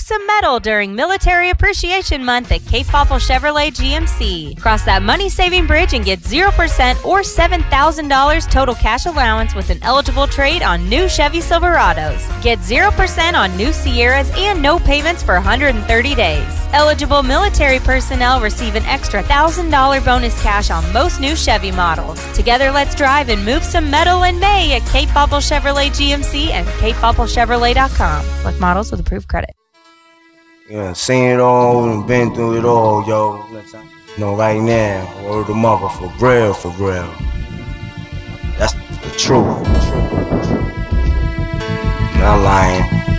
some metal during Military Appreciation Month at Cape Popple Chevrolet GMC. Cross that money-saving bridge and get 0% or $7,000 total cash allowance with an eligible trade on new Chevy Silverados. Get 0% on new Sierras and no payments for 130 days. Eligible military personnel receive an extra $1,000 bonus cash on most new Chevy models. Together, let's drive and move some metal in May at Cape Popple Chevrolet GMC and CapePoppleChevrolet.com. Select models with approved credit. Yeah, seen it all and been through it all, yo. You know, right now, word of mother, for real, for real. That's the truth. Not lying.